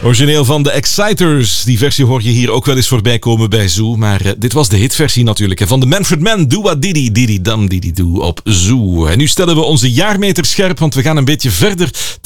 Origineel van de Exciters. Die versie hoor je hier ook wel eens voorbij komen bij Zoo. Maar dit was de hitversie natuurlijk. Hè, van de Manfred Mann. Doa didi didi dam didi doe op Zoo. En nu stellen we onze jaarmeter scherp, want we gaan een beetje verder